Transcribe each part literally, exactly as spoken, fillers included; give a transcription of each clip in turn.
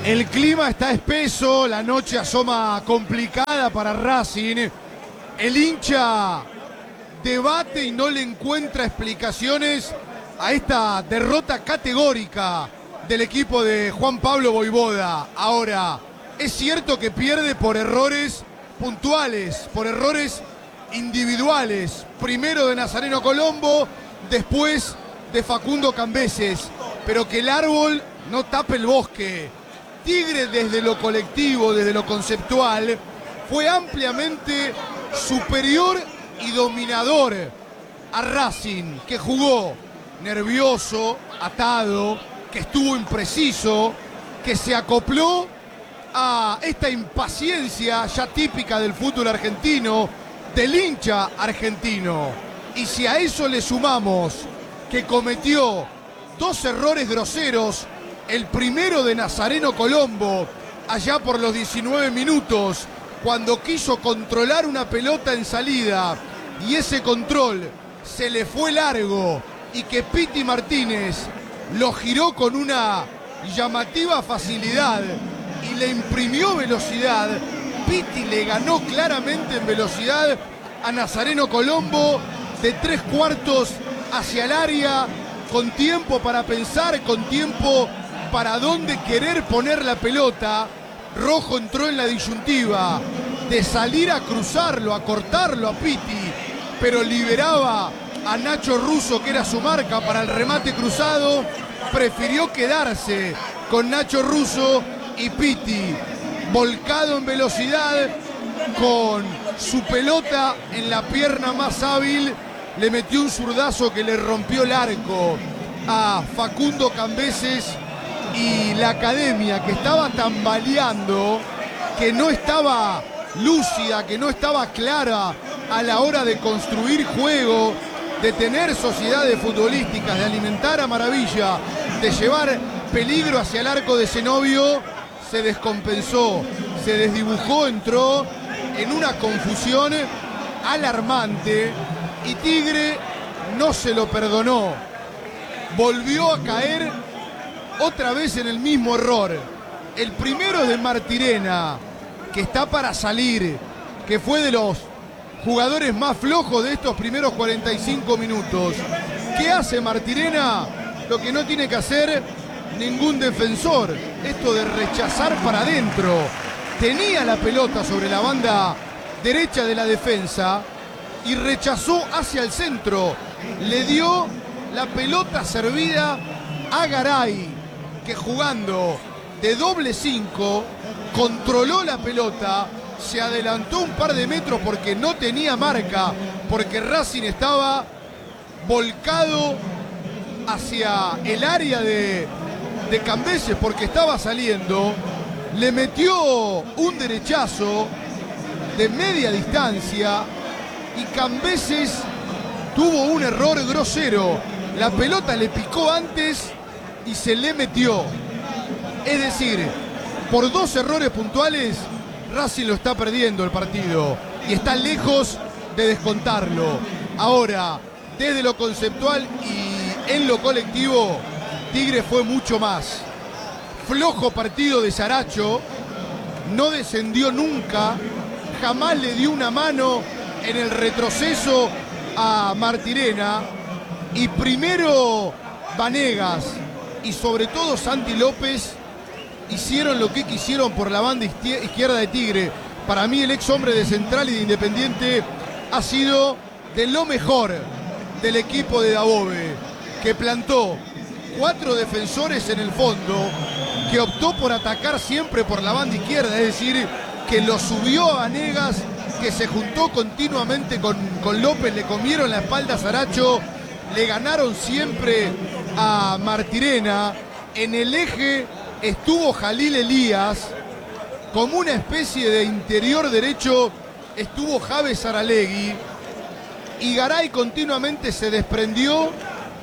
El clima está espeso, la noche asoma complicada para Racing. El hincha debate y no le encuentra explicaciones a esta derrota categórica del equipo de Juan Pablo Vojvoda. Ahora, es cierto que pierde por errores puntuales, por errores individuales. Primero de Nazareno Colombo, después de Facundo Cambeses. Pero que el árbol no tape el bosque. Tigre desde lo colectivo, desde lo conceptual, fue ampliamente superior y dominador a Racing, que jugó nervioso, atado, que estuvo impreciso, que se acopló a esta impaciencia ya típica del fútbol argentino, del hincha argentino. Y si a eso le sumamos que cometió dos errores groseros, el primero de Nazareno Colombo, allá por los diecinueve minutos, cuando quiso controlar una pelota en salida, y ese control se le fue largo, y que Piti Martínez lo giró con una llamativa facilidad, y le imprimió velocidad. Piti le ganó claramente en velocidad a Nazareno Colombo, de tres cuartos hacia el área, con tiempo para pensar, con tiempo para dónde querer poner la pelota. Rojo entró en la disyuntiva de salir a cruzarlo, a cortarlo a Piti, pero liberaba a Nacho Russo, que era su marca para el remate cruzado. Prefirió quedarse con Nacho Russo, y Piti, volcado en velocidad, con su pelota en la pierna más hábil, le metió un zurdazo que le rompió el arco a Facundo Cambeses. Y la academia, que estaba tambaleando, que no estaba lúcida, que no estaba clara a la hora de construir juego, de tener sociedades futbolísticas, de alimentar a maravilla, de llevar peligro hacia el arco de Zenobio, se descompensó, se desdibujó, entró en una confusión alarmante, y Tigre no se lo perdonó. Volvió a caer otra vez en el mismo error. El primero es de Martirena, que está para salir, que fue de los jugadores más flojos de estos primeros cuarenta y cinco minutos. ¿Qué hace Martirena? Lo que no tiene que hacer ningún defensor, esto de rechazar para adentro. Tenía la pelota sobre la banda derecha de la defensa y rechazó hacia el centro. Le dio la pelota servida a Garay, que jugando de doble cinco controló la pelota, se adelantó un par de metros porque no tenía marca, porque Racing estaba volcado hacia el área de, de Cambeses, porque estaba saliendo. Le metió un derechazo de media distancia y Cambeses tuvo un error grosero. La pelota le picó antes y se le metió. Es decir, por dos errores puntuales, Racing lo está perdiendo el partido y está lejos de descontarlo. Ahora, desde lo conceptual y en lo colectivo, Tigre fue mucho más. Flojo partido de Saracho, no descendió nunca, jamás le dio una mano en el retroceso a Martirena, y primero Vanegas y sobre todo Santi López hicieron lo que quisieron por la banda izquierda de Tigre. Para mí el ex hombre de Central y de Independiente ha sido de lo mejor del equipo de Dabove, que plantó cuatro defensores en el fondo, que optó por atacar siempre por la banda izquierda, es decir, que lo subió a Vanegas, que se juntó continuamente con, con López, le comieron la espalda a Saracho, le ganaron siempre a Martirena. En el eje estuvo Jalil Elías, como una especie de interior derecho estuvo Javes Saralegui, y Garay continuamente se desprendió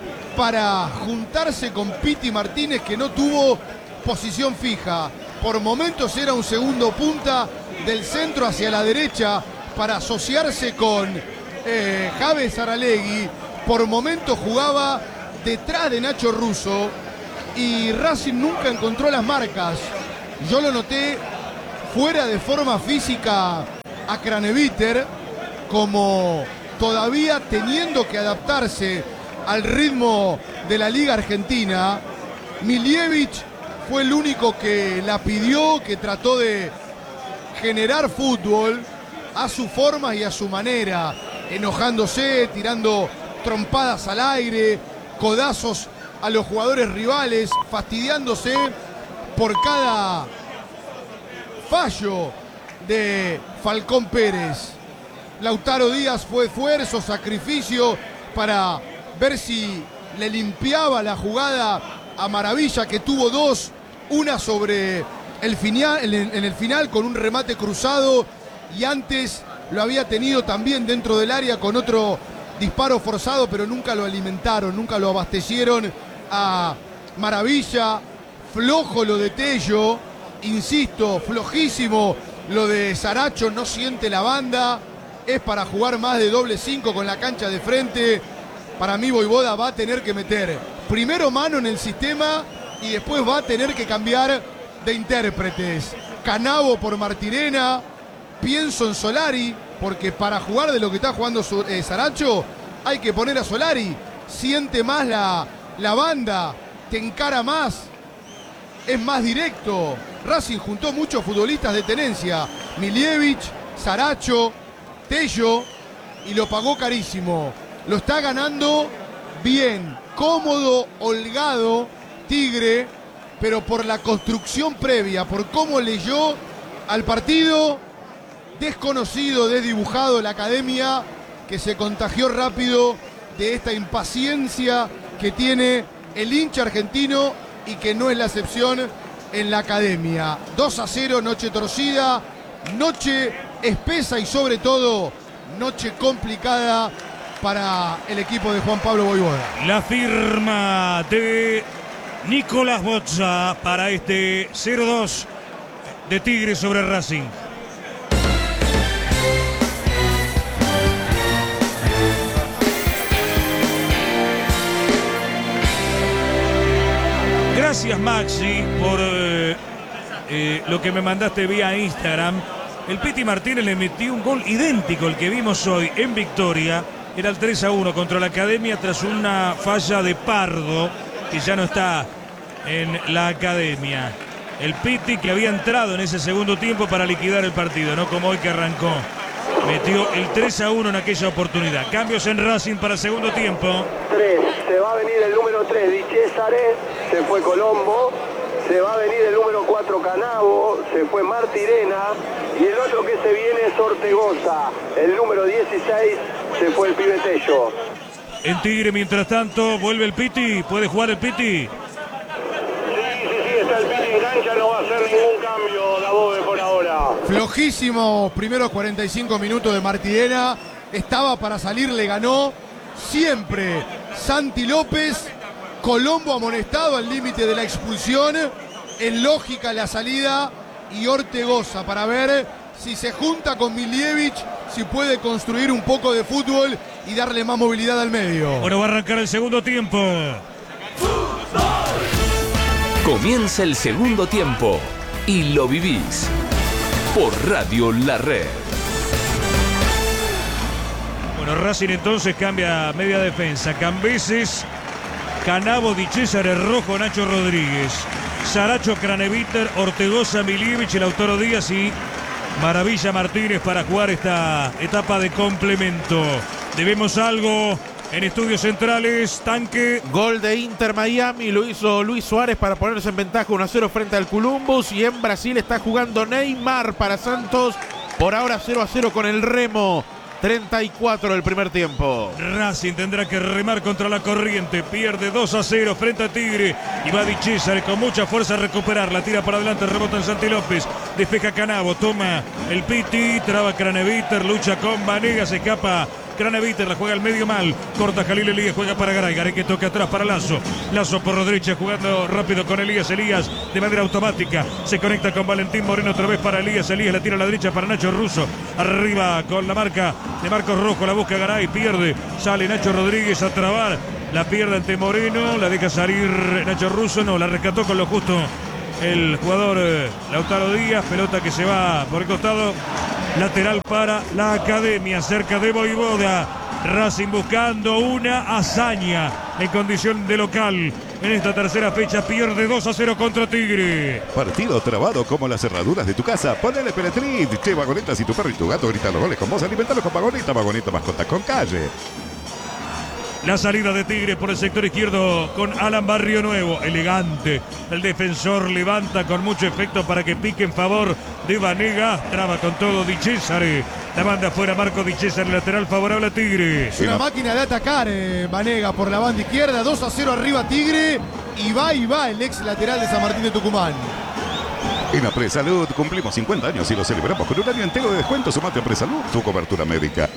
para juntarse con Piti Martínez, que no tuvo posición fija. Por momentos era un segundo punta del centro hacia la derecha para asociarse con eh, Javes Saralegui. Por momentos jugaba detrás de Nacho Russo, y Racing nunca encontró las marcas. Yo lo noté fuera de forma física a Craneviter, como todavía teniendo que adaptarse al ritmo de la Liga Argentina. Miljevic fue el único que la pidió, que trató de generar fútbol a su forma y a su manera, enojándose, tirando trompadas al aire, codazos a los jugadores rivales, fastidiándose por cada fallo de Falcón Pérez. Lautaro Díaz fue esfuerzo, sacrificio para ver si le limpiaba la jugada a Maravilla, que tuvo dos, una sobre el final, en el final con un remate cruzado, y antes lo había tenido también dentro del área con otro disparo forzado, pero nunca lo alimentaron, nunca lo abastecieron a Maravilla. Flojo lo de Tello, insisto, flojísimo lo de Saracho, no siente la banda, es para jugar más de doble cinco con la cancha de frente. Para mí Vojvoda va a tener que meter primero mano en el sistema y después va a tener que cambiar de intérpretes. Canavo por Martirena, pienso en Solari, porque para jugar de lo que está jugando eh, Saracho hay que poner a Solari, siente más la, la banda, te encara más, es más directo. Racing juntó muchos futbolistas de tenencia, Miljevic, Saracho, Tello, y lo pagó carísimo. Lo está ganando bien, cómodo, holgado, Tigre, pero por la construcción previa, por cómo leyó al partido, desconocido, desdibujado la academia, que se contagió rápido de esta impaciencia que tiene el hincha argentino y que no es la excepción en la academia. dos a cero, noche torcida, noche espesa y sobre todo noche complicada para el equipo de Juan Pablo Vojvoda. La firma de Nicolás Bozza para este cero dos de Tigre sobre Racing. Gracias, Maxi, por eh, eh, lo que me mandaste vía Instagram. El Piti Martínez le metió un gol idéntico al que vimos hoy en Victoria. Era el tres a uno contra la Academia tras una falla de Pardo, que ya no está en la Academia. El Piti, que había entrado en ese segundo tiempo para liquidar el partido, no como hoy que arrancó. Metió el tres a uno en aquella oportunidad. Cambios en Racing para el segundo tiempo. tres, se va a venir el número tres, Di Césare, se fue Colombo. Se va a venir el número cuatro, Canavo, se fue Martirena, y el otro que se viene es Ortegoza. El número dieciséis, se fue el pibe Tello. En Tigre, mientras tanto, vuelve el Piti. ¿Puede jugar el Piti? Sí, sí, sí, está el Piti en cancha, no va a hacer ningún cambio la Bove por ahora. Flojísimo, primeros cuarenta y cinco minutos de Martirena. Estaba para salir, le ganó siempre Santi López. Colombo amonestado al límite de la expulsión. En lógica la salida. Y Ortegoza para ver si se junta con Miljevic, si puede construir un poco de fútbol y darle más movilidad al medio. Bueno, va a arrancar el segundo tiempo. Comienza el segundo tiempo y lo vivís por Radio La Red. Bueno, Racing entonces cambia media defensa. Cambeses, Canavo, Di Césare, Rojo, Nacho Rodríguez, Saracho, Craneviter, Ortegoza, Miljevic, Lautaro Díaz y Maravilla Martínez para jugar esta etapa de complemento. Debemos algo en Estudios Centrales. Tanque. Gol de Inter Miami, lo hizo Luis Suárez para ponerse en ventaja uno a cero frente al Columbus. Y en Brasil está jugando Neymar para Santos. Por ahora cero a cero con el Remo. treinta y cuatro del primer tiempo. Racing tendrá que remar contra la corriente. Pierde dos a cero frente a Tigre. Y va Di Césare con mucha fuerza a recuperar. La tira para adelante, rebota en Santi López. Despeja Canavo, toma el Piti. Traba Craneviter, lucha con Vanegas, escapa Craneviter, la juega al medio mal. Corta Jalil Elías, juega para Garay. Garay que toca atrás para Lazo. Lazo por derecha jugando rápido con Elías. Elías de manera automática se conecta con Valentín Moreno otra vez para Elías. Elías la tira a la derecha para Nacho Russo. Arriba con la marca de Marcos Rojo. La busca Garay, pierde. Sale Nacho Rodríguez a trabar. La pierde ante Moreno. La deja salir Nacho Russo. No, la rescató con lo justo el jugador eh, Lautaro Díaz, pelota que se va por el costado, lateral para la Academia, cerca de Voivoda. Racing buscando una hazaña en condición de local. En esta tercera fecha pierde dos a cero contra Tigre. Partido trabado como las cerraduras de tu casa. Ponele Peletrit, che Vagonetas y tu perro y tu gato gritan los goles con vos. Alimentalo con Vagoneta, Vagoneta mascota con calle. La salida de Tigre por el sector izquierdo con Alan Barrio Nuevo. Elegante. El defensor levanta con mucho efecto para que pique en favor de Vanegas. Traba con todo Di Cesare. La manda fuera Marco Di Cesare, lateral favorable a Tigre. Es una máquina de atacar, eh, Vanega por la banda izquierda. dos a cero arriba Tigre. Y va y va el ex lateral de San Martín de Tucumán. En Apresalud cumplimos cincuenta años y lo celebramos con un año entero de descuento. Sumate a Apresalud, tu cobertura médica.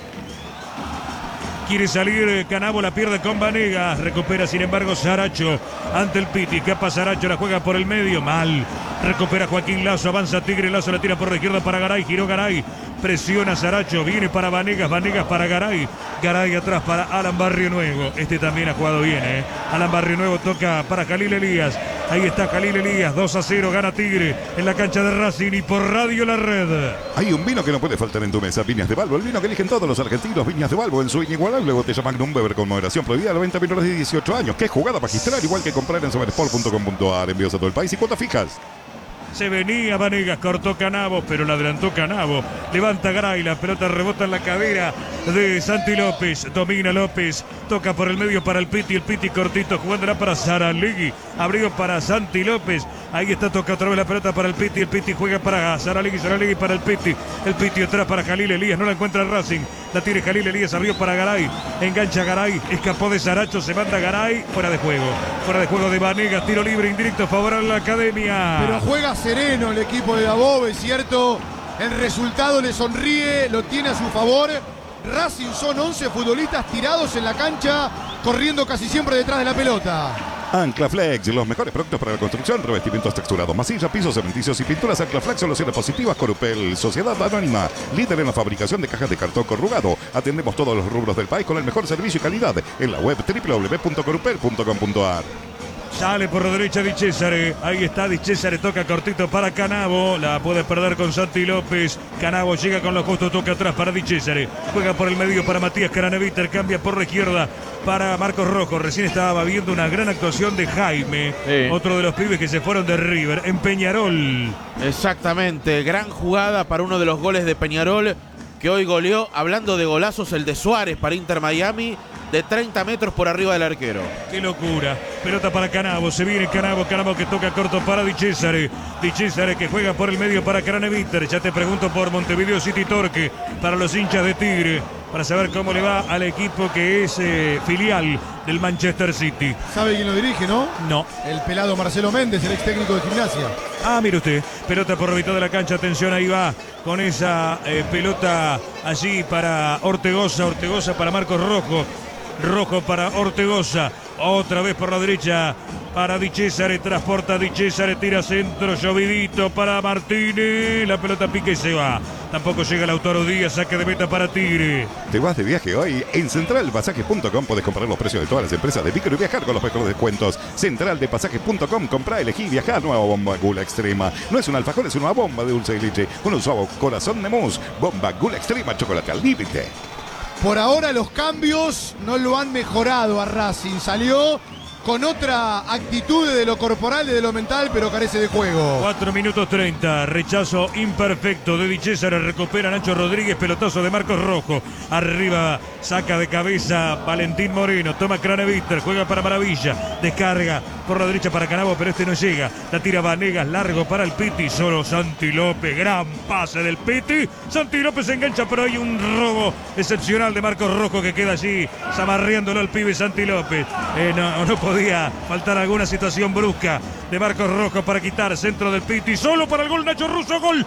Quiere salir Canavo, la pierde con Vanegas. Recupera sin embargo Saracho ante el Piti. Escapa Saracho, la juega por el medio. Mal. Recupera Joaquín Lazo, avanza Tigre. Lazo la tira por la izquierda para Garay. Giró Garay. Presiona Saracho. Viene para Vanegas. Vanegas para Garay. Garay atrás para Alan Barrio Nuevo. Este también ha jugado bien, ¿eh? Alan Barrio Nuevo toca para Jalil Elías. Ahí está Jalil Elías. dos a cero gana Tigre en la cancha de Racing y por Radio La Red. Hay un vino que no puede faltar en tu mesa. Viñas de Balbo. El vino que eligen todos los argentinos. Viñas de Balbo en su inigualable botella Magnum, beber con moderación, prohibida a la venta a menores de dieciocho años. Qué jugada magistral, igual que comprar en somersport punto com punto a r. Envíos a todo el país y cuotas fijas. Se venía Vanegas, cortó Canavo, pero la adelantó Canavo. Levanta Garay, la pelota rebota en la cadera de Santi López. Domina López, toca por el medio para el Piti. El Piti cortito, jugándola para Saralegui. Abrió para Santi López. Ahí está, toca otra vez la pelota para el Piti. El Piti juega para Saralegui, Saralegui para el Piti. El Piti atrás para Jalil Elías, no la encuentra el Racing. La tiene Jalil Elías, abrió para Garay. Engancha Garay, escapó de Saracho, se manda Garay. Fuera de juego, fuera de juego de Vanegas. Tiro libre indirecto favorable a la Academia. Pero juega sereno el equipo de Dabov, es cierto. El resultado le sonríe, lo tiene a su favor. Racing son once futbolistas tirados en la cancha, corriendo casi siempre detrás de la pelota. Anclaflex, los mejores productos para la construcción, revestimientos texturados, masilla, pisos cementicios y pinturas. Anclaflex, soluciones positivas. Corupel, Sociedad Anónima, líder en la fabricación de cajas de cartón corrugado. Atendemos todos los rubros del país con el mejor servicio y calidad. En la web doble u doble u doble u punto corupel punto com punto a r. Sale por la derecha Di Cesare. Ahí está Di Cesare, toca cortito para Canavo. La puede perder con Santi López. Canavo llega con lo justo, toca atrás para Di Cesare. Juega por el medio para Matías Craneviter. Cambia por la izquierda para Marcos Rojo. Recién estaba viendo una gran actuación de Jaime. Sí. Otro de los pibes que se fueron de River. En Peñarol. Exactamente. Gran jugada para uno de los goles de Peñarol, que hoy goleó, hablando de golazos, el de Suárez para Inter Miami, de treinta metros por arriba del arquero. ¡Qué locura! Pelota para Canavo, se viene Canavo, Canavo que toca corto para Di Cesare. Di Cesare que juega por el medio para Craneviter. Ya te pregunto por Montevideo City Torque, para los hinchas de Tigre, para saber cómo le va al equipo que es eh, filial del Manchester City. ¿Sabe quién lo dirige, no? No. El pelado Marcelo Méndez, el ex técnico de Gimnasia. Ah, mire usted, pelota por la mitad de la cancha, atención, ahí va con esa eh, pelota allí para Ortegoza, Ortegoza para Marcos Rojo. Rojo para Ortegoza, otra vez por la derecha para Di Cesare, transporta Di Cesare, tira centro, llovidito para Martínez, la pelota pica y se va. Tampoco llega Lautaro Díaz, saque de meta para Tigre. ¿Te vas de viaje hoy? En central pasajes punto com puedes comprar los precios de todas las empresas de micro y viajar con los mejores descuentos. central de pasajes punto com, compra, elegí, viajar. Nueva bomba Gula Extrema. No es un alfajor, es una bomba de dulce y leche con un suave corazón de mousse. Bomba Gula Extrema, chocolate al límite. Por ahora los cambios no lo han mejorado a Racing. Salió con otra actitud de lo corporal, de lo mental, pero carece de juego. cuatro minutos treinta, rechazo imperfecto de Di Cesare, recupera Nacho Rodríguez, pelotazo de Marcos Rojo. Arriba, saca de cabeza Valentín Moreno, toma Craneviter, juega para Maravilla, descarga por la derecha para Canavo, pero este no llega. La tira Vanegas, largo para el Piti, solo Santi López, gran pase del Piti. Santi López se engancha, pero hay un robo excepcional de Marcos Rojo que queda allí, zamarreándolo al pibe Santi López. Eh, no, no podía faltar alguna situación brusca de Marcos Rojo para quitar centro del Piti, solo para el gol Nacho Russo, gol.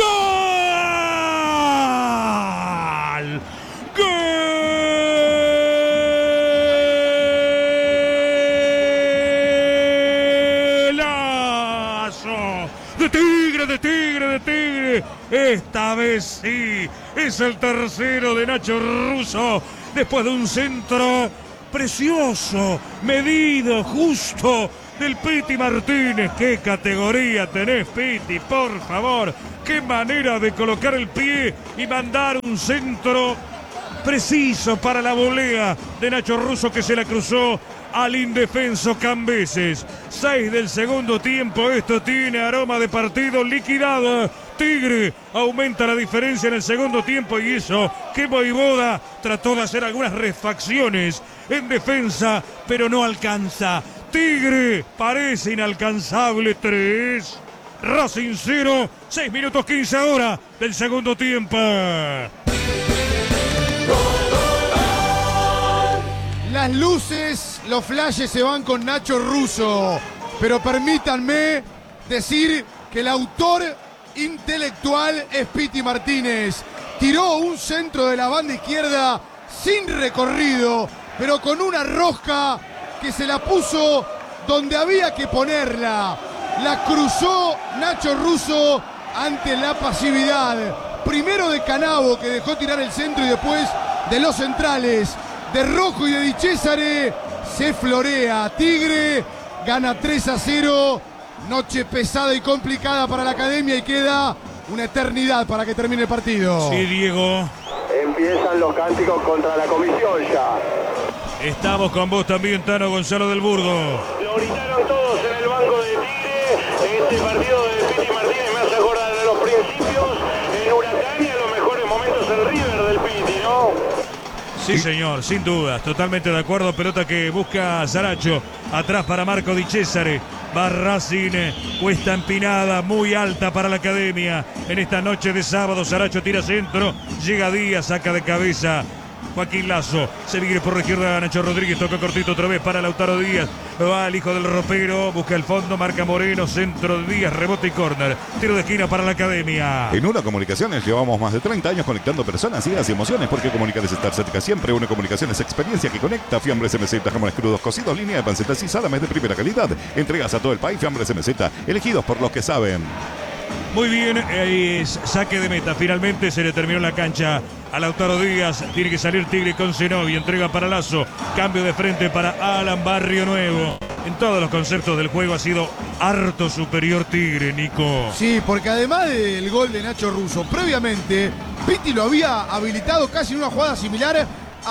¡Gol! ¡Golazo! De Tigre, de Tigre, de Tigre. Esta vez sí, es el tercero de Nacho Russo, después de un centro precioso, medido, justo, del Piti Martínez. ¡Qué categoría tenés, Piti! Por favor, qué manera de colocar el pie y mandar un centro preciso para la volea de Nacho Russo, que se la cruzó al indefenso Cambeses. Seis del segundo tiempo, esto tiene aroma de partido liquidado. Tigre aumenta la diferencia en el segundo tiempo, y eso que Voivoda trató de hacer algunas refacciones en defensa, pero no alcanza. Tigre parece inalcanzable. Tres, Racing cero, seis minutos quince ahora del segundo tiempo. Las luces, los flashes se van con Nacho Russo, pero permítanme decir que el autor intelectual es Piti Martínez. Tiró un centro de la banda izquierda sin recorrido, pero con una rosca que se la puso donde había que ponerla. La cruzó Nacho Russo ante la pasividad. Primero de Canavo, que dejó tirar el centro, y después de los centrales, de Rojo y de Di Cesare. Se florea. Tigre gana tres a cero. Noche pesada y complicada para la academia, y queda una eternidad para que termine el partido. Sí, Diego. Empiezan los cánticos contra la comisión ya. Estamos con vos también, Tano Gonzalo del Burgo. Lo gritaron todos en el banco de Tigre. Este partido de Piti Martínez me hace acordar de los principios en Huracán y a los mejores momentos en River del Piti, ¿no? Sí, señor, sin dudas, totalmente de acuerdo. Pelota que busca Saracho, atrás para Marco Di Cesare. Va Racing, cuesta empinada, muy alta para la academia. En esta noche de sábado, Saracho tira centro, llega Díaz, saca de cabeza Joaquín Lazo, se viene por la izquierda Nacho Rodríguez, toca cortito otra vez para Lautaro Díaz, va el hijo del ropero, busca el fondo, marca Moreno, centro de Díaz, rebote y córner, tiro de esquina para la academia. En Una Comunicaciones llevamos más de treinta años conectando personas, ideas y emociones, porque comunicar es estar cerca siempre. Una Comunicación es experiencia que conecta. Fiambres M Z, jamones crudos cocidos, línea de pancetas y salames de primera calidad. Entregas a todo el país. Fiambres M Z, elegidos por los que saben. Muy bien, es saque de meta. Finalmente se le terminó la cancha a Lautaro Díaz. Tiene que salir Tigre con Zenobi. Entrega para Lazo. Cambio de frente para Alan Barrio Nuevo. En todos los conceptos del juego ha sido harto superior Tigre, Nico. Sí, porque además del gol de Nacho Russo, previamente Piti lo había habilitado casi en una jugada similar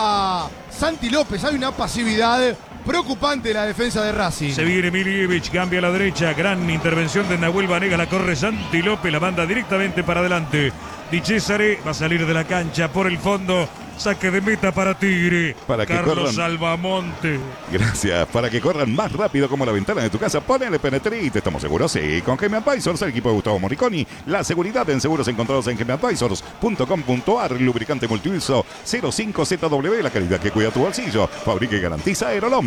a Santi López. Hay una pasividad preocupante de la defensa de Racing. Se viene Milievich, cambia a la derecha. Gran intervención de Nahuel Vanega. La corre Santi López, la manda directamente para adelante. Di Cesare va a salir de la cancha por el fondo. Saque de meta para Tigre. Para que Carlos corran. Salvamonte. Gracias. Para que corran más rápido como la ventana de tu casa, ponele Penetrit. ¿Estamos seguros? Sí. Con Gemi Advisors, el equipo de Gustavo Morriconi. La seguridad en seguros encontrados en gemi advisors punto com punto ar. Lubricante multiuso cero cinco Z W. La calidad que cuida tu bolsillo. Fabrica y garantiza Aerolom.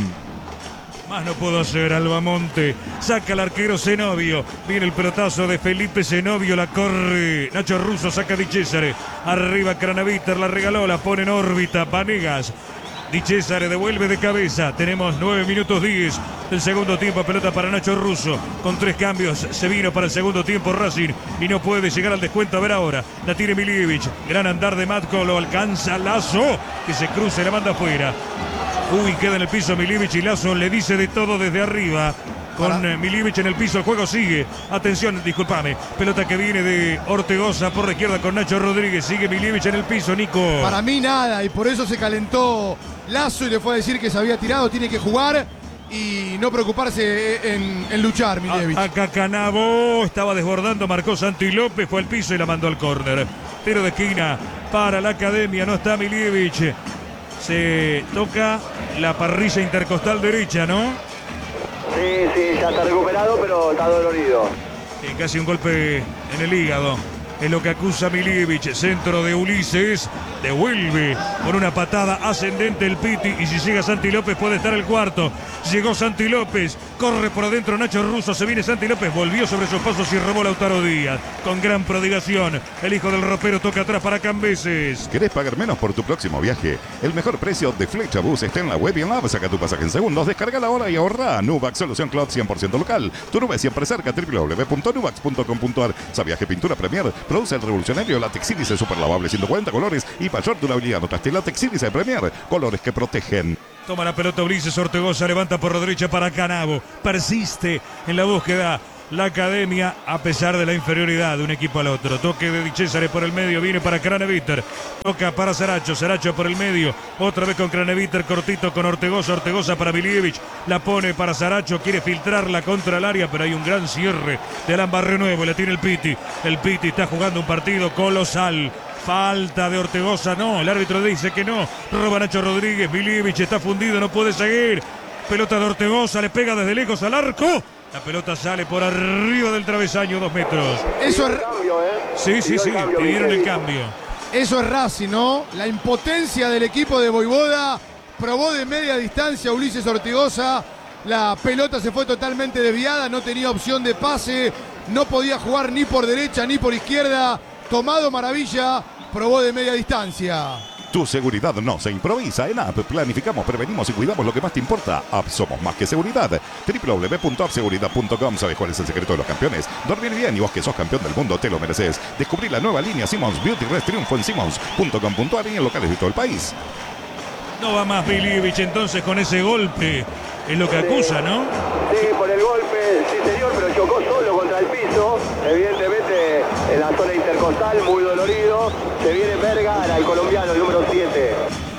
Más no puedo hacer, Albamonte. Saca al arquero Zenobio. Viene el pelotazo de Felipe Zenobio. La corre Nacho Russo. Saca Di Cesare. Arriba Cranaviter. La regaló. La pone en órbita. Vanegas. Di Cesare devuelve de cabeza. Tenemos nueve minutos diez del segundo tiempo. Pelota para Nacho Russo. Con tres cambios se vino para el segundo tiempo Racing. Y no puede llegar al descuento. A ver ahora. La tiene Milievich. Gran andar de Matko. Lo alcanza Lazo. Que se cruce. La manda afuera. Uy, queda en el piso Milievich y Lazo le dice de todo desde arriba. Con eh, Milievich en el piso, el juego sigue. Atención, discúlpame. Pelota que viene de Ortegoza por la izquierda con Nacho Rodríguez. Sigue Milievich en el piso, Nico. Para mí nada, y por eso se calentó Lazo y le fue a decir que se había tirado. Tiene que jugar y no preocuparse en, en luchar, Milievich. Acá Canavo estaba desbordando, marcó Santi López, fue al piso y la mandó al córner. Tiro de esquina para la academia, no está Milievich. Se toca la parrilla intercostal derecha, ¿no? Sí, sí, ya está recuperado, pero está dolorido. Sí, casi un golpe en el hígado. Es lo que acusa Milievich. Centro de Ulises. Devuelve con una patada ascendente el Piti. Y si llega Santi López puede estar el cuarto. Llegó Santi López. Corre por adentro Nacho Russo. Se viene Santi López. Volvió sobre sus pasos y robó Lautaro Díaz. Con gran prodigación. El hijo del ropero toca atrás para Cambeses. ¿Querés pagar menos por tu próximo viaje? El mejor precio de Flecha Bus está en la web y en la app. Saca tu pasaje en segundos. Descarga la hora y ahorra. Nubac, solución cloud cien por ciento local. Tu nube siempre cerca. doble u doble u doble u punto nubac punto com punto ar. Sabiaje Pintura Premier. Produce el revolucionario Latex Sílice super lavable ciento cuarenta colores y mayor durabilidad. Notaste Latex Sílice Premier. Colores que protegen. Toma la pelota Ulises Ortegoza, levanta por la derecha para Canavo. Persiste en la búsqueda la academia a pesar de la inferioridad de un equipo al otro. Toque de Di Cesare por el medio, viene para Craneviter. Toca para Saracho, Saracho por el medio. Otra vez con Craneviter, cortito con Ortegoza, Ortegoza para Milievich. La pone para Saracho, quiere filtrarla contra el área, pero hay un gran cierre de Alan Barrenuevo. La tiene el Piti. El Piti está jugando un partido colosal. Falta de Ortegoza, no, el árbitro dice que no. Roba Nacho Rodríguez, Milievich está fundido, no puede seguir. Pelota de Ortegoza, le pega desde lejos al arco. La pelota sale por arriba del travesaño, dos metros. Eso es... Cambio, ¿eh? Sí, sí, sí, pidieron el cambio. Eso es Racing, ¿no? La impotencia del equipo de Voivoda. Probó de media distancia Ulises Ortegoza. La pelota se fue totalmente desviada, no tenía opción de pase. No podía jugar ni por derecha ni por izquierda. Tomado Maravilla, probó de media distancia. Tu seguridad no se improvisa. En App planificamos, prevenimos y cuidamos lo que más te importa. App, somos más que seguridad. doble u doble u doble u punto app seguridad punto com. ¿Sabes cuál es el secreto de los campeones? Dormir bien, y vos que sos campeón del mundo te lo mereces. Descubrí la nueva línea Simmons Beauty Rest Triunfo en simmons punto com punto a r y en locales de todo el país. No va más Milievich entonces con ese golpe. Es lo que acusa, ¿no? Sí, por el golpe, sí señor, pero chocó solo contra el piso. Evidentemente en la zona intercostal, muy dolorido. Se viene Vergara, el colombiano, el número siete.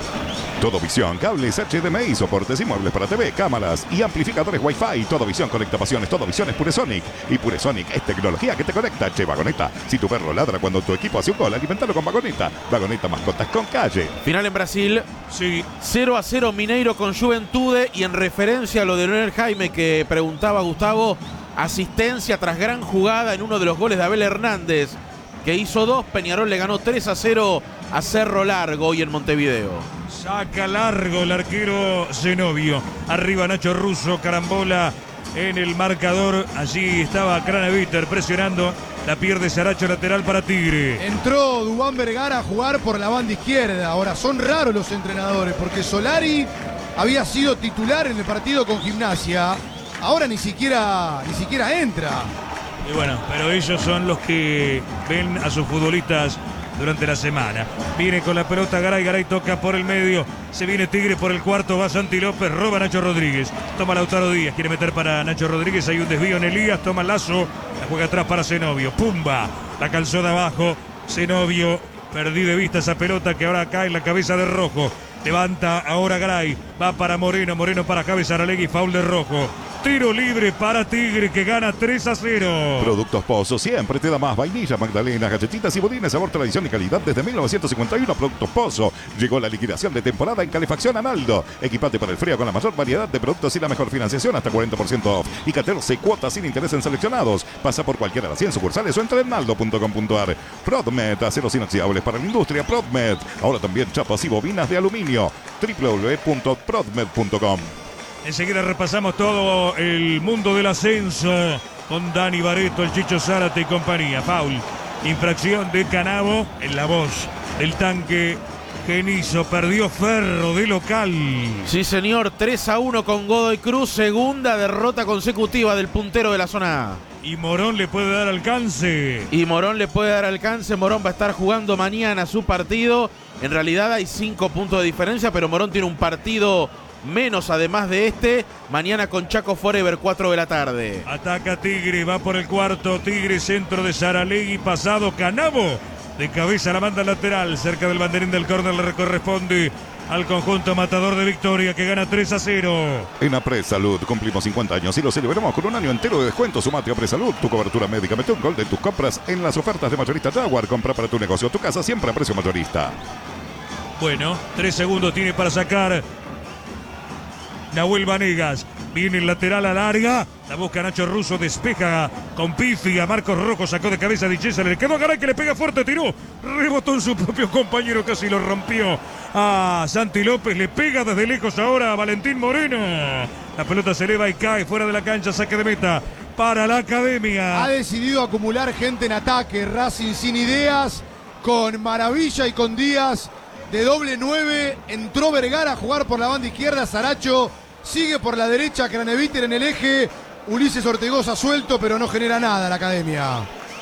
Todo Visión, cables H D M I, soportes y muebles para T V, cámaras y amplificadores Wi-Fi. Todo Visión conecta pasiones, Todo Visión es Puresonic. Y Puresonic es tecnología que te conecta. Che, Vagoneta, si tu perro ladra cuando tu equipo hace un gol, alimentalo con Vagoneta. Vagoneta, mascotas con calle. Final en Brasil. Sí. cero a cero Mineiro con Juventude. Y en referencia a lo de Leonel Jaime que preguntaba Gustavo, asistencia tras gran jugada en uno de los goles de Abel Hernández, que hizo dos. Peñarol le ganó tres a cero a Cerro Largo hoy en Montevideo. Saca largo el arquero Zenobio. Arriba Nacho Russo, carambola en el marcador. Allí estaba Craneviter presionando. La pierde Saracho, lateral para Tigre. Entró Dubán Vergara a jugar por la banda izquierda. Ahora son raros los entrenadores porque Solari había sido titular en el partido con Gimnasia. Ahora ni siquiera, ni siquiera entra. Y bueno, pero ellos son los que ven a sus futbolistas durante la semana. Viene con la pelota Garay, Garay toca por el medio. Se viene Tigre por el cuarto, va Santi López, roba Nacho Rodríguez. Toma Lautaro Díaz, quiere meter para Nacho Rodríguez. Hay un desvío en Elías, toma Lazo. La juega atrás para Zenobio. Pumba, la calzó de abajo. Zenobio, perdí de vista esa pelota que ahora cae en la cabeza de Rojo. Levanta ahora Garay, va para Moreno, Moreno para Javes Aralegui, foul de Rojo. Tiro libre para Tigre que gana tres a cero. Productos Pozo siempre te da más. Vainilla, magdalenas, galletitas y budines, sabor, tradición y calidad desde mil novecientos cincuenta y uno. Productos Pozo. Llegó la liquidación de temporada en calefacción Analdo. Equipate para el frío con la mayor variedad de productos y la mejor financiación hasta cuarenta por ciento off. Y catorce cuotas sin interés en seleccionados. Pasa por cualquiera de las cien sucursales o entra en naldo punto com punto a r. Prodmed, aceros inoxidables para la industria. Prodmed. Ahora también chapas y bobinas de aluminio. doble u doble u doble u punto prodmed punto com. Enseguida repasamos todo el mundo del ascenso con Dani Barreto, el Chicho Zárate y compañía. Foul, infracción de Canavo en la voz del tanque Genizo. Perdió Ferro de local. Sí, señor, tres a uno con Godoy Cruz. Segunda derrota consecutiva del puntero de la zona A. Y Morón le puede dar alcance. Y Morón le puede dar alcance. Morón va a estar jugando mañana su partido. En realidad hay cinco puntos de diferencia, pero Morón tiene un partido menos además de este. Mañana con Chaco Forever, cuatro de la tarde. Ataca Tigre, va por el cuarto. Tigre, centro de Saralegui, pasado Canavo. De cabeza la banda lateral, cerca del banderín del córner le corresponde al conjunto matador de Victoria que gana tres a cero. En Apres Salud cumplimos cincuenta años y lo celebramos con un año entero de descuento. Sumate a Apres Salud, tu cobertura médica. Mete un gol de tus compras en las ofertas de mayorista Jaguar. Compra para tu negocio, tu casa, siempre a precio mayorista. Bueno, tres segundos tiene para sacar Nahuel Vanegas. Viene el lateral a larga. La busca Nacho Russo, despeja con pifia. Marcos Rojo sacó de cabeza a Di Cesare. Le quedó a Garay que le pega fuerte, tiró. Rebotó en su propio compañero, casi lo rompió a Santi López. Le pega desde lejos ahora a Valentín Moreno. La pelota se eleva y cae fuera de la cancha. Saque de meta para la academia. Ha decidido acumular gente en ataque. Racing sin ideas, con Maravilla y con Díaz de doble nueve. Entró Vergara a jugar por la banda izquierda. Saracho sigue por la derecha. Craneviter en el eje. Ulises Ortegoza suelto, pero no genera nada la academia.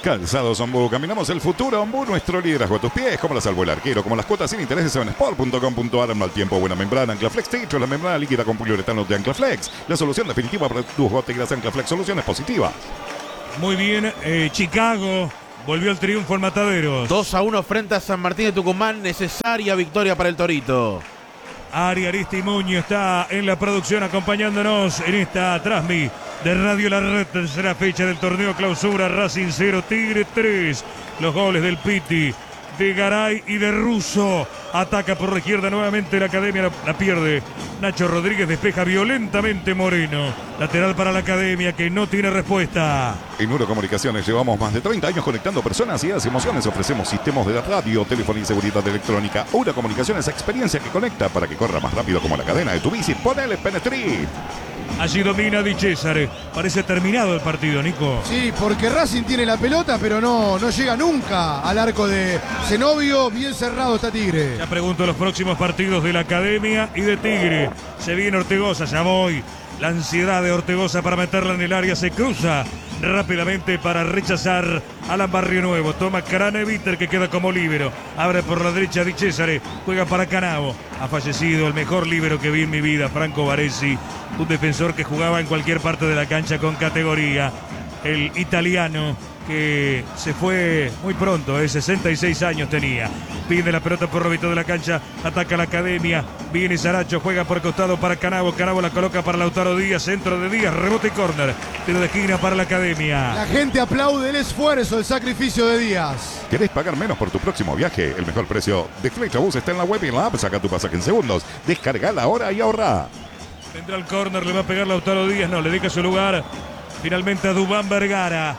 Calzados Ombú, caminamos el futuro. Ombú, nuestro liderazgo a tus pies, como la salvo el arquero, como las cuotas sin intereses en sport punto com punto a r. Mal tiempo, buena membrana, Anclaflex Techo, la membrana líquida con poliuretano de Anclaflex. La solución definitiva para tus goteras. Anclaflex, soluciones positivas. Muy bien, eh, Chicago volvió al triunfo al Matadero. dos a uno frente a San Martín de Tucumán, necesaria victoria para el Torito. Ari Aristimuño está en la producción acompañándonos en esta transmi de Radio La Red, tercera fecha del torneo clausura. Racing cero, Tigre tres. Los goles del Piti, de Garay y de Russo. Ataca por la izquierda nuevamente la Academia, la, la pierde Nacho Rodríguez, despeja violentamente Moreno. Lateral para la Academia que no tiene respuesta. En Urocomunicaciones llevamos más de treinta años conectando personas y emociones. Ofrecemos sistemas de radio, telefonía y seguridad electrónica. Urocomunicaciones, experiencia que conecta para que corra más rápido como la cadena de tu bici. Ponele Penetri. Allí domina Di Cesare. Parece terminado el partido, Nico. Sí, porque Racing tiene la pelota, pero no, no llega nunca al arco de Zenobio. Bien cerrado está Tigre. Ya pregunto los próximos partidos de la Academia y de Tigre. Se viene Ortegoza, ya voy. La ansiedad de Ortegoza para meterla en el área se cruza rápidamente para rechazar Alan Barrio Nuevo. Toma Craneviter que queda como líbero. Abre por la derecha Di Cesare. Juega para Canavo. Ha fallecido el mejor líbero que vi en mi vida, Franco Baresi. Un defensor que jugaba en cualquier parte de la cancha con categoría. El italiano que se fue muy pronto, eh, sesenta y seis años tenía. Pide la pelota por la mitad de la cancha, ataca la Academia, viene Saracho, juega por costado para Canavo, Canavo la coloca para Lautaro Díaz, centro de Díaz, rebote y córner, tiro de esquina para la Academia. La gente aplaude el esfuerzo, el sacrificio de Díaz. ¿Querés pagar menos por tu próximo viaje? El mejor precio de Flechabús está en la web y en la app. Saca tu pasaje en segundos, descargala ahora y ahorra. Vendrá el córner, le va a pegar Lautaro Díaz, no, le deja su lugar finalmente a Dubán Vergara.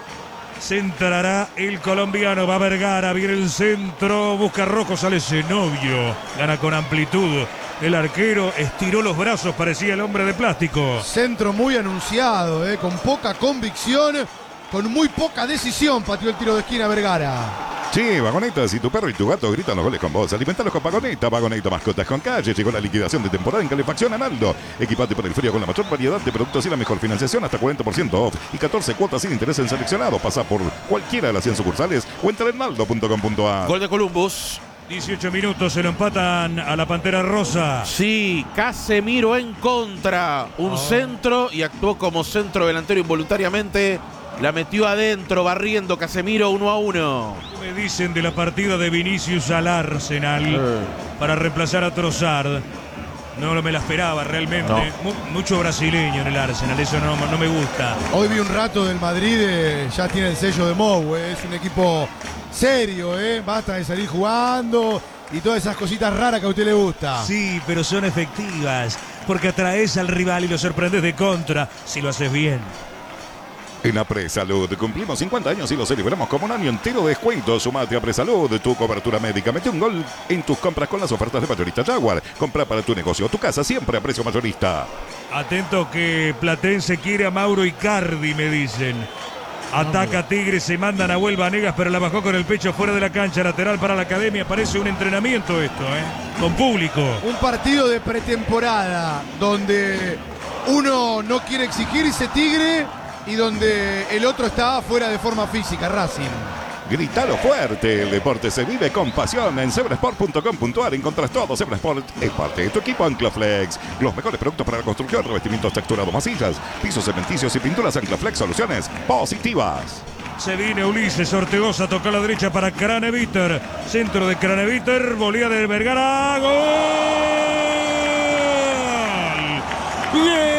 Centrará el colombiano, va Vergara, viene el centro, busca Rojo, sale Zenobio, gana con amplitud. El arquero estiró los brazos, parecía el hombre de plástico. Centro muy anunciado, eh, con poca convicción, con muy poca decisión, pateó el tiro de esquina Vergara. Sí, Vagoneta, si tu perro y tu gato gritan los goles con vos, alimentalos con Vagoneta. Vagoneta, mascotas con calle. Llegó la liquidación de temporada en calefacción Analdo. Equipate para el frío con la mayor variedad de productos y la mejor financiación, hasta cuarenta por ciento off y catorce cuotas sin interés en seleccionado. Pasa por cualquiera de las cien sucursales o entra en naldo punto com punto a r. Gol de Columbus. dieciocho minutos, se lo empatan a la Pantera Rosa. Sí, Casemiro en contra. Un Oh. centro y actuó como centro delantero involuntariamente. La metió adentro, barriendo Casemiro uno a uno. ¿Qué me dicen de la partida de Vinicius al Arsenal Eh. para reemplazar a Trossard? No me la esperaba realmente. No. Mu- mucho brasileño en el Arsenal, eso no, no me gusta. Hoy vi un rato del Madrid, eh, ya tiene el sello de Mou, eh, es un equipo serio, eh, basta de salir jugando y todas esas cositas raras que a usted le gusta. Sí, pero son efectivas, porque atraes al rival y lo sorprendes de contra si lo haces bien. En Apresalud cumplimos cincuenta años y lo celebramos como un año entero de descuento. Sumate a Apresalud, tu cobertura médica. Mete un gol en tus compras con las ofertas de Mayorista Jaguar. Compra para tu negocio o tu casa siempre a precio mayorista. Atento que Platense quiere a Mauro Icardi, me dicen. Ataca Tigre, se mandan a Nahuel Vanegas, pero la bajó con el pecho fuera de la cancha. Lateral para la Academia, parece un entrenamiento esto, ¿eh? Con público. Un partido de pretemporada donde uno no quiere exigirse Tigre y donde el otro está fuera de forma física, Racing. Gritalo fuerte, el deporte se vive con pasión. En zebrasport punto com punto a r encontrás todo. Zebrasport es parte de tu equipo. Anclaflex, los mejores productos para la construcción, revestimientos texturados, masillas, pisos cementicios y pinturas. Anclaflex, soluciones positivas. Se viene Ulises Ortegoza, toca a la derecha para Craneviter. Centro de Craneviter, volea de Vergara. ¡Gol! ¡Bien!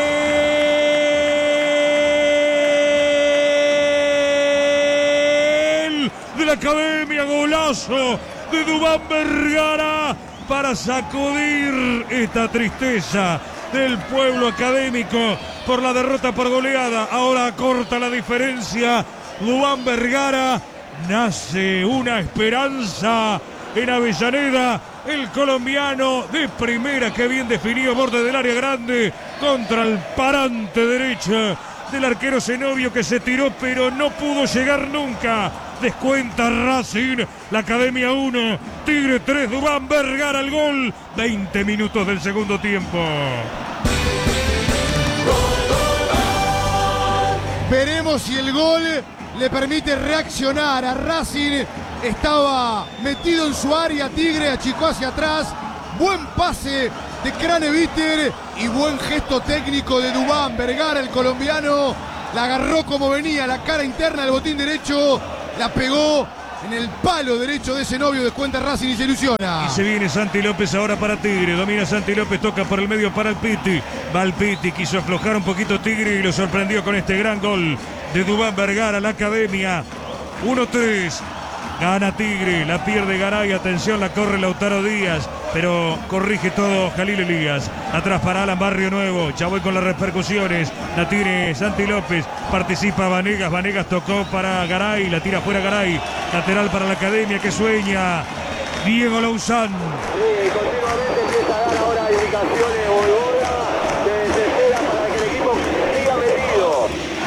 De la Academia, golazo de Dubán Vergara para sacudir esta tristeza del pueblo académico por la derrota por goleada. Ahora corta la diferencia Dubán Vergara. Nace una esperanza en Avellaneda. El colombiano de primera, que bien definido, borde del área grande contra el parante derecha del arquero Zenobio, que se tiró pero no pudo llegar nunca. Descuenta Racing, la Academia uno, Tigre tres, Dubán Vergara al gol. veinte minutos del segundo tiempo. Veremos si el gol le permite reaccionar a Racing. Estaba metido en su área, Tigre achicó hacia atrás. Buen pase de Craneviter y buen gesto técnico de Dubán Vergara, el colombiano. La agarró como venía, la cara interna del botín derecho, la pegó en el palo derecho de ese novio, descuenta Racing y se ilusiona. Y se viene Santi López ahora para Tigre. Domina Santi López, toca por el medio para el Piti. Va el Piti, quiso aflojar un poquito Tigre y lo sorprendió con este gran gol de Dubán Vergara, la academia. uno tres. Gana Tigre, la pierde Garay, atención, la corre Lautaro Díaz, pero corrige todo Jalil Elías. Atrás para Alan Barrio Nuevo, ya voy con las repercusiones. La tiene Santi López, participa Vanegas, Vanegas tocó para Garay, la tira fuera Garay. Lateral para la academia que sueña Diego Lauzán. Sí, continuamente empieza a dar ahora indicaciones Boivoda, se desespera para que el equipo siga metido.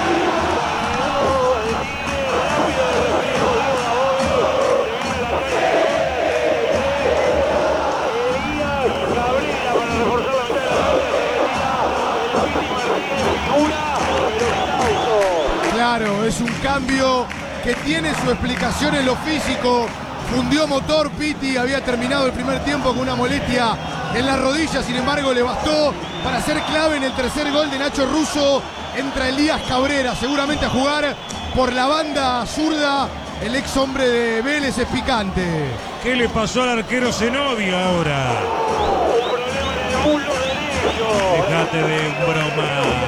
Claro, es un cambio que tiene su explicación en lo físico. Fundió motor Piti, había terminado el primer tiempo con una molestia en la rodilla, sin embargo le bastó para ser clave en el tercer gol de Nacho Russo. Entra Elías Cabrera, seguramente a jugar por la banda zurda. El ex hombre de Vélez es picante. ¿Qué le pasó al arquero Zenobio ahora? Un problema en el muslo derecho. Dejate de broma.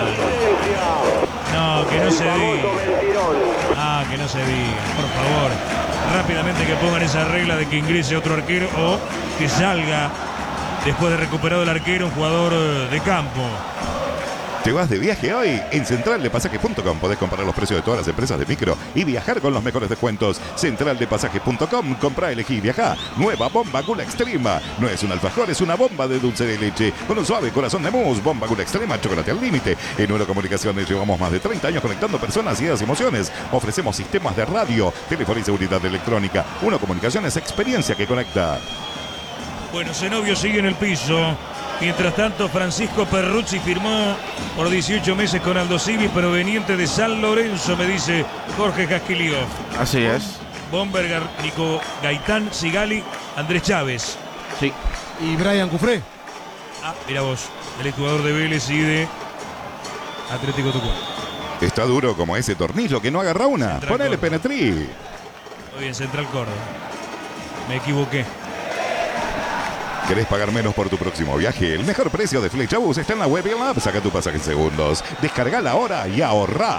No, que no se diga. Ah, que no se diga, por favor. Rápidamente que pongan esa regla de que ingrese otro arquero o que salga después de recuperado el arquero un jugador de campo. ¿Te vas de viaje hoy? En central de pasajes punto com podés comparar los precios de todas las empresas de micro y viajar con los mejores descuentos. central de pasajes punto com, compra, elegí, viajá. Nueva bomba Gula Extrema. No es un alfajor, es una bomba de dulce de leche con un suave corazón de mousse. Bomba Gula Extrema, chocolate al límite. En Eurocomunicaciones llevamos más de treinta años conectando personas, ideas y emociones. Ofrecemos sistemas de radio, teléfono y seguridad electrónica. Uno Comunicaciones, experiencia que conecta. Bueno, Zenobio sigue en el piso. Mientras tanto, Francisco Perruzzi firmó por dieciocho meses con Aldo Civi, proveniente de San Lorenzo, me dice Jorge Casquilio. Así es. Bomberger, Nico Gaitán, Sigali, Andrés Chávez. Sí. Y Brian Cufré. Ah, mira vos, el jugador de Vélez y de Atlético Tucumán. Está duro como ese tornillo que no agarra una. Central Ponele Córdoba. penetrí. Muy bien, Central Córdoba. Me equivoqué. ¿Querés pagar menos por tu próximo viaje? El mejor precio de Flechabus está en la web y en la app. Saca tu pasaje en segundos. Descargala ahora y ahorrá.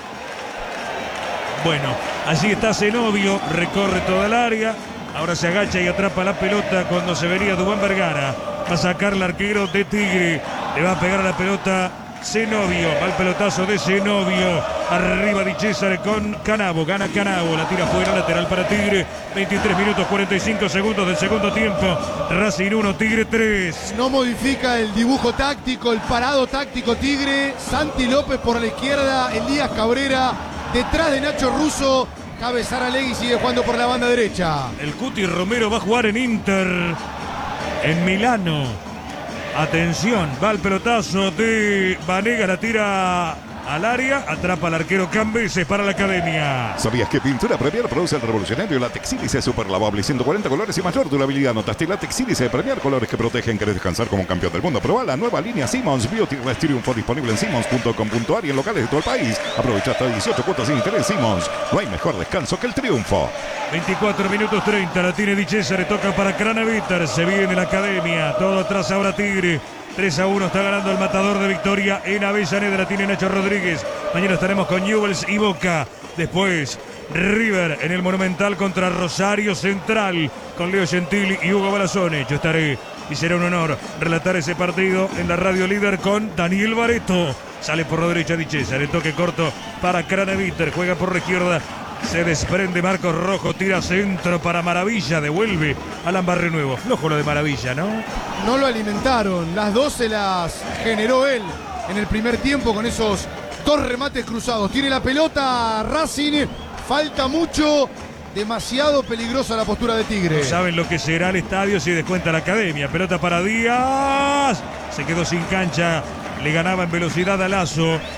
Bueno, allí está Zenobio, recorre toda el área. Ahora se agacha y atrapa la pelota cuando se venía Dubán Vergara. Va a sacar el arquero de Tigre. Le va a pegar a la pelota Zenobio. Va el pelotazo de Zenobio. Arriba Di César con Canavo. Gana Canavo. La tira fuera, lateral para Tigre. veintitrés minutos cuarenta y cinco segundos del segundo tiempo. Racing uno, Tigre tres. No modifica el dibujo táctico, el parado táctico Tigre. Santi López por la izquierda, Elías Cabrera detrás de Nacho Russo. Cabe Saralegui, sigue jugando por la banda derecha. El Cuti Romero va a jugar en Inter, en Milano. Atención, va el pelotazo de Vanega, la tira al área, atrapa al arquero Cambeses para la academia. ¿Sabías que Pintura Premier produce el revolucionario látex sílice super lavable, ciento cuarenta colores y mayor durabilidad? ¿Notaste látex sílice Premier, colores que protegen? ¿Querés descansar como un campeón del mundo? Probá la nueva línea Simmons Beauty Rest Triunfo, disponible en simmons punto com punto a r y en locales de todo el país. Aprovecha hasta dieciocho cuotas sin interés. Simmons, no hay mejor descanso que el triunfo. veinticuatro minutos treinta, la tiene Di César, le toca para Craneviter, se viene la academia, todo atrás ahora Tigre. tres a uno está ganando el matador de Victoria en Avellaneda, la tiene Nacho Rodríguez. Mañana estaremos con Newell's y Boca. Después River en el Monumental contra Rosario Central con Leo Gentili y Hugo Balazone. Yo estaré y será un honor relatar ese partido en la radio líder con Daniel Bareto. Sale por la derecha Di César, el toque corto para Craneviter, juega por la izquierda. Se desprende Marcos Rojo, tira centro para Maravilla, devuelve Alan Barrio Nuevo. Flojo lo de Maravilla, ¿no? No lo alimentaron, las dos se las generó él en el primer tiempo con esos dos remates cruzados. Tiene la pelota Racing, falta mucho, demasiado peligrosa la postura de Tigre. No saben lo que será el estadio si descuenta la academia. Pelota para Díaz, se quedó sin cancha, le ganaba en velocidad a Lazo.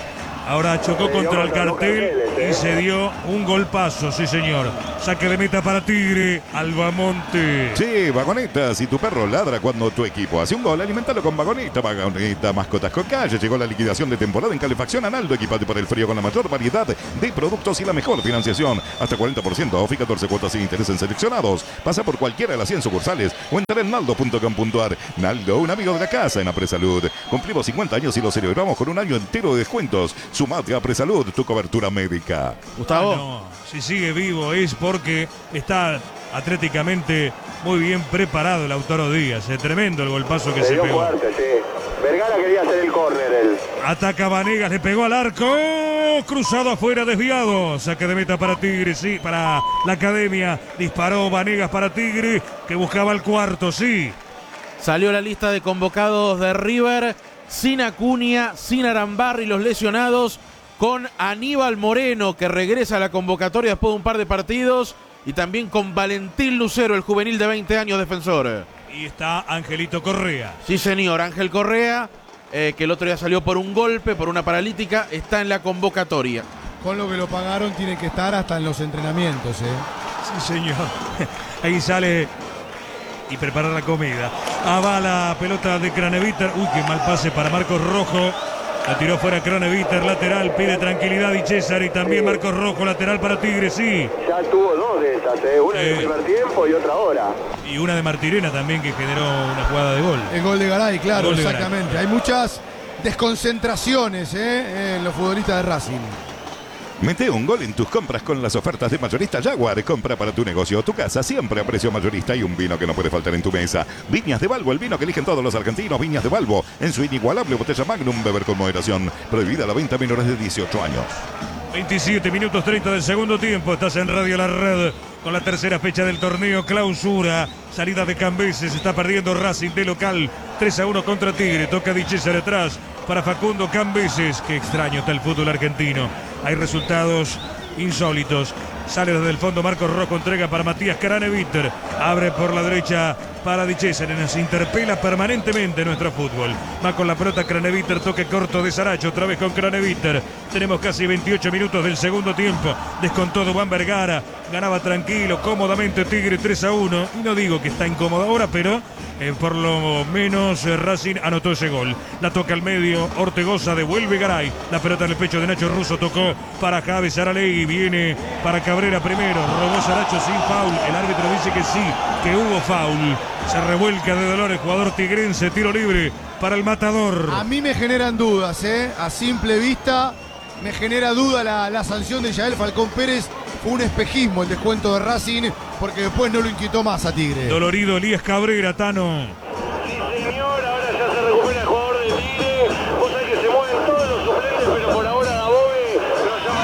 Ahora chocó Se dio contra el contra los cartel carteles, ¿eh? y se dio un golpazo, sí señor. Saque de meta para Tigre, Albamonte. Sí, Vagoneta, si tu perro ladra cuando tu equipo hace un gol, alimentalo con Vagoneta. Vagoneta, mascotas con calle. Llegó la liquidación de temporada en calefacción Analdo. Equipate por el frío con la mayor variedad de productos y la mejor financiación. Hasta cuarenta por ciento off y catorce cuotas sin interés en seleccionados. Pasa por cualquiera de las cien sucursales o entra en naldo punto com punto ar. Naldo, un amigo de la casa en Apresalud. Cumplimos cincuenta años y lo celebramos con un año entero de descuentos. Sumate a Apresalud, tu cobertura médica. Gustavo. Ah, no. Si sigue vivo es porque está atléticamente muy bien preparado el Lautaro Díaz. Es tremendo el golpazo que Se se dio pegó. fuerte, sí. Vergara quería hacer el córner, él. Ataca Vanegas, le pegó al arco. ¡Oh! Cruzado afuera, desviado. Saque de meta para Tigre, sí, para la academia. Disparó Vanegas para Tigre, que buscaba el cuarto, sí. Salió la lista de convocados de River, sin Acuña, sin Arambarri, los lesionados, con Aníbal Moreno, que regresa a la convocatoria después de un par de partidos, y también con Valentín Lucero, el juvenil de veinte años, defensor. Y está Angelito Correa. Sí, señor, Ángel Correa, eh, que el otro día salió por un golpe, por una paralítica, está en la convocatoria. Con lo que lo pagaron tiene que estar hasta en los entrenamientos, ¿eh? Sí, señor. Ahí sale y prepara la comida. Avala pelota de Craneviter. Uy, qué mal pase para Marcos Rojo. La tiró fuera Craneviter, lateral, pide tranquilidad y César y también Marcos Rojo, lateral para Tigre, sí. Ya tuvo dos de esas, ¿eh? Una en Eh. el primer tiempo y otra ahora. Y una de Martirena también que generó una jugada de gol. El gol de Garay, claro, Gol de exactamente. Hay muchas desconcentraciones ¿eh? en los futbolistas de Racing. Mete un gol en tus compras con las ofertas de Mayorista Jaguar. Compra para tu negocio o tu casa siempre a precio mayorista y un vino que no puede faltar en tu mesa. Viñas de Balbo, el vino que eligen todos los argentinos. Viñas de Balbo, en su inigualable botella Magnum, beber con moderación. Prohibida la venta a menores de dieciocho años. veintisiete minutos treinta del segundo tiempo. Estás en Radio La Red con la tercera fecha del torneo Clausura. Salida de Cambeses. Está perdiendo Racing de local. tres a uno contra Tigre. Toca Di César atrás para Facundo Cambeses. Qué extraño está el fútbol argentino. Hay resultados insólitos. Sale desde el fondo Marcos Rojo, entrega para Matías Craneviter. Abre por la derecha para Di César. Nos interpela permanentemente nuestro fútbol. Va con la pelota Craneviter, toque corto de Saracho, otra vez con Craneviter. Tenemos casi veintiocho minutos del segundo tiempo. Descontó Dubán Vergara. Ganaba tranquilo, cómodamente Tigre tres a uno. Y no digo que está incómodo ahora, pero eh, por lo menos eh, Racing anotó ese gol. La toca al medio, Ortegoza devuelve Garay. La pelota en el pecho de Nacho Russo, tocó para Javi Saralegui. Viene para Cabrera primero, robó Saracho sin foul. El árbitro dice que sí, que hubo foul. Se revuelca de dolor el jugador tigrense, tiro libre para el Matador. A mí me generan dudas, ¿eh? A simple vista me genera duda la, la sanción de Yael Falcón Pérez. Fue un espejismo el descuento de Racing, porque después no lo inquietó más a Tigre. Dolorido Elías Cabrera, Tano. Sí, señor, ahora ya se recupera el jugador de Tigre. Vos sabés que se mueven todos los suplentes, pero por ahora Dabove no llama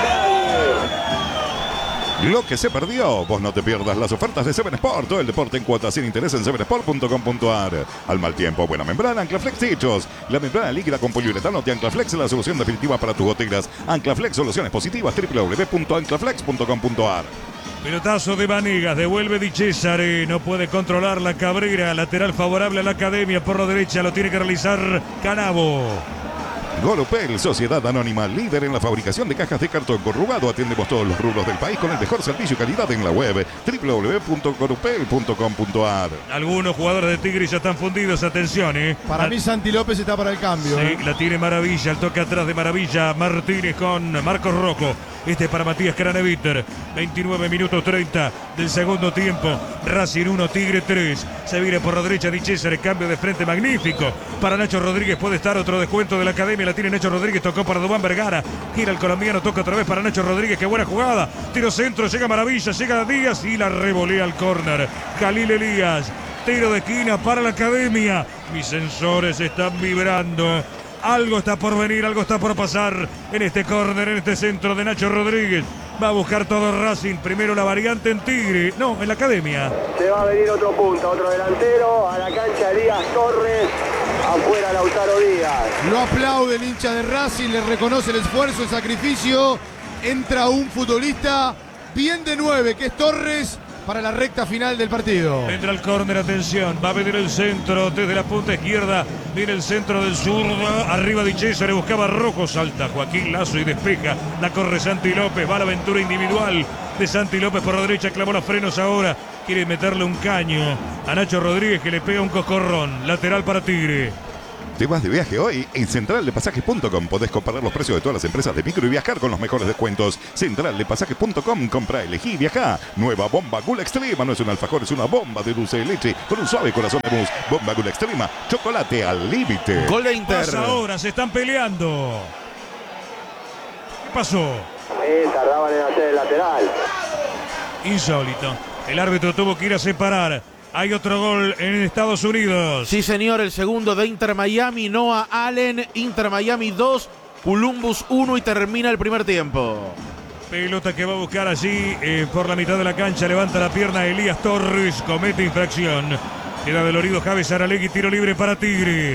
a nadie. Lo que se perdió, vos no te pierdas las ofertas de Seven Sport. Todo el deporte en cuotas sin interés en seven sport punto com punto ar. Al mal tiempo, buena membrana, Anclaflex Techos. La membrana líquida con poliuretano de Anclaflex es la solución definitiva para tus goteras. Anclaflex, soluciones positivas, doble u doble u doble u punto anclaflex punto com punto ar. Pelotazo de Vanegas, devuelve Di César, no puede controlar la Cabrera, lateral favorable a la academia por la derecha, lo tiene que realizar Canavo. Golupel, Sociedad Anónima, líder en la fabricación de cajas de cartón corrugado. Atendemos todos los rubros del país con el mejor servicio y calidad en la web doble u doble u doble u punto golupel punto com punto ar. Algunos jugadores de Tigre ya están fundidos, atención, eh. Para la, mí Santi López está para el cambio. Sí, ¿eh? la tiene Maravilla, el toque atrás de Maravilla, Martínez con Marcos Rojo. Este es para Matías Craneviter. veintinueve minutos treinta del segundo tiempo. Racing uno, Tigre tres. Se viene por la derecha Di César, el cambio de frente magnífico. Para Nacho Rodríguez puede estar otro descuento de la academia. La tiene Nacho Rodríguez, tocó para Dubán Vergara. Gira el colombiano, toca otra vez para Nacho Rodríguez. Qué buena jugada. Tiro centro, llega Maravilla, llega Díaz y la revolea al córner. Jalil Elías. Tiro de esquina para la academia. Mis sensores están vibrando. Algo está por venir, algo está por pasar en este córner, en este centro de Nacho Rodríguez. Va a buscar todo Racing. Primero la variante en Tigre. No, en la academia. Se va a venir otro punta, otro delantero. A la cancha Díaz Torres. Afuera Lautaro Díaz. Lo aplaude el hincha de Racing, le reconoce el esfuerzo, el sacrificio. Entra un futbolista bien de nueve, que es Torres, para la recta final del partido. Vendrá el córner, atención, va a venir el centro desde la punta izquierda, viene el centro del zurdo, arriba Di Cesare, buscaba Rojo, salta Joaquín Lazo y despeja, la corre Santi López, va la aventura individual de Santi López por la derecha, clavó los frenos ahora, quiere meterle un caño a Nacho Rodríguez que le pega un coscorrón, lateral para Tigre. ¿Te vas de viaje hoy? En central de pasajes punto com podés comparar los precios de todas las empresas de micro y viajar con los mejores descuentos. central de pasajes punto com, compra, elegí y viajá. Nueva bomba Gula Extrema, no es un alfajor, es una bomba de dulce de leche con un suave corazón de mousse. Bomba Gula Extrema, chocolate al límite. Gol de Inter. Pasa ahora, se están peleando. ¿Qué pasó? Eh, tardaban en hacer el lateral. Insólito. El árbitro tuvo que ir a separar. Hay otro gol en Estados Unidos. Sí, señor, el segundo de Inter Miami, Noah Allen, Inter Miami dos, Columbus uno y termina el primer tiempo. Pelota que va a buscar allí eh, por la mitad de la cancha, levanta la pierna Elías Torres, comete infracción. Queda dolorido Javes Aralegui, tiro libre para Tigre.